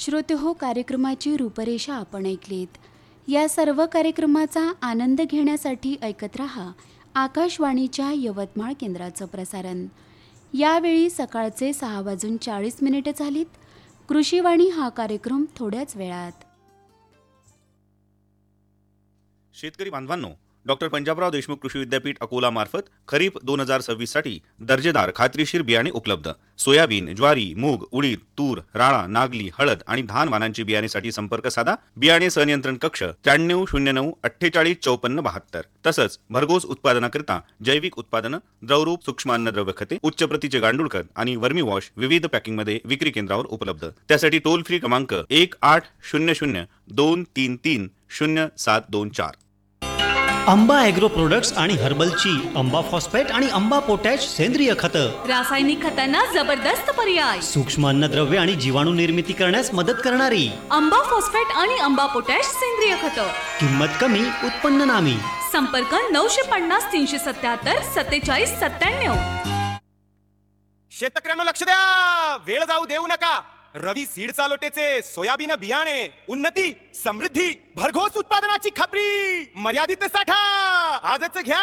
श्रोतेहो, कार्यक्रमाची रूपरेषा आपण ऐकलीत. या सर्व कार्यक्रमाचा आनंद घेण्यासाठी ऐकत रहा आकाशवाणीच्या यवतमाळ केंद्राचं प्रसारण. यावेळी सकाळचे 6:40 झालीत. कृषीवाणी हा कार्यक्रम थोड्याच वेळात. शेतकरी बांधवांनो, डॉक्टर पंजाबराव देशमुख कृषी विद्यापीठ अकोला मार्फत खरीप 2026 साठी दर्जेदार खात्रीशीर बियाणे उपलब्ध. सोयाबीन, ज्वारी, मूग, उडीद, तूर, राळा, नागली, हळद आणि धान वाणांची बियाणेसाठी संपर्क साधा. बियाणे संनियंत्रण कक्ष 9309 485472. तसंच भरघोस उत्पादनाकरिता जैविक उत्पादनं, द्रवरूप सूक्ष्म अन्नद्रव्य खते, उच्च प्रतीचे गांडूळ खत आणि वर्मी वॉश विविध पॅकिंगमध्ये विक्री केंद्रावर उपलब्ध. त्यासाठी टोल फ्री क्रमांक 1800 233 0724. अंबा ॲग्रो प्रोडक्ट्स आणि हर्बलची अंबा फॉस्फेट आणि अंबा पोटॅश सेंद्रिय खतं, रासायनिक खतांना जबरदस्त पर्याय, सूक्ष्म अन्नद्रव्य आणि जीवाणू निर्मिती करण्यास मदत करणारी अंबा फॉस्फेट आणि अंबा पोटॅश सेंद्रिय खतं. किंमत कमी, उत्पन्न नामी. संपर्क 950 377 47 97. शेतकऱ्यांना लक्ष द्या, वेळ जाऊ देऊ नका. रवी सीड चालोटेचे सोयाबीन बियाणे, उन्नती, समृद्धी, भरघोस उत्पादनाची खात्री, मर्यादित साठा, आजच घ्या.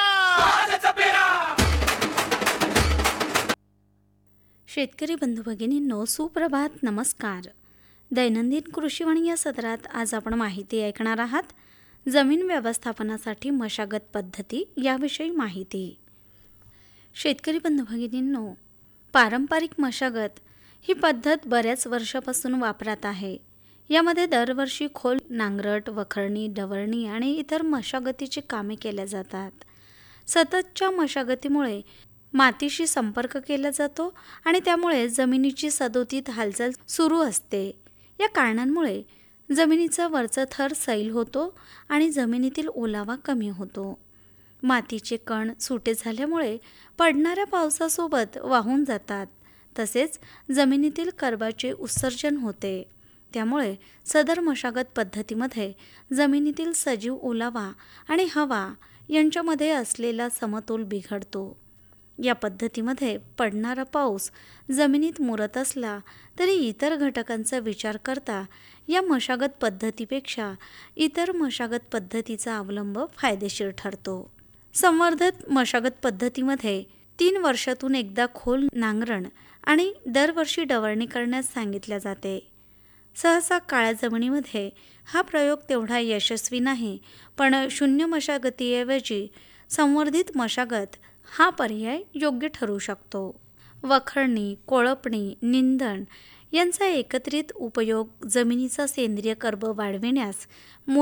शेतकरी बंधू भगिनींनो, सुप्रभात, नमस्कार. दैनंदिन कृषीवाणी या सदरात आज आपण माहिती ऐकणार आहात. जमीन व्यवस्थापनासाठी मशागत पद्धती याविषयी माहिती. शेतकरी बंधू भगिनींनो, पारंपरिक मशागत ही पद्धत बऱ्याच वर्षापासून वापरात आहे. यामध्ये दरवर्षी खोल नांगरट, वखरणी, डवरणी आणि इतर मशागतीची कामे केल्या जातात. सततच्या मशागतीमुळे मातीशी संपर्क केला जातो आणि त्यामुळे जमिनीची सदोदित हालचाल सुरू असते. या कारणांमुळे जमिनीचा वरचा थर सैल होतो आणि जमिनीतील ओलावा कमी होतो. मातीचे कण सुटे झाल्यामुळे पडणाऱ्या पावसासोबत वाहून जातात. तसेच जमिनीतील कर्बाचे उत्सर्जन होते. त्यामुळे सदर मशागत पद्धतीमध्ये जमिनीतील सजीव ओलावा आणि हवा यांच्यामध्ये असलेला समतोल बिघडतो. या पद्धतीमध्ये पडणारा पाऊस जमिनीत मुरत असला तरी इतर घटकांचा विचार करता या मशागत पद्धतीपेक्षा इतर मशागत पद्धतीचा अवलंब फायदेशीर ठरतो. संवर्धित मशागत पद्धतीमध्ये 3 वर्षातून एकदा खोल नांगरण आणि दरवर्षी डवरणी करण्यास सांगितल्या जाते. सहसा काळ्या जमिनीमध्ये हा प्रयोग तेवढा यशस्वी नाही, पण शून्य मशागतीऐवजी संवर्धित मशागत हा पर्याय योग्य ठरू शकतो. वखरणी, कोळपणी, निंदण यांचा एकत्रित उपयोग जमिनीचा सेंद्रिय कर्ब वाढविण्यास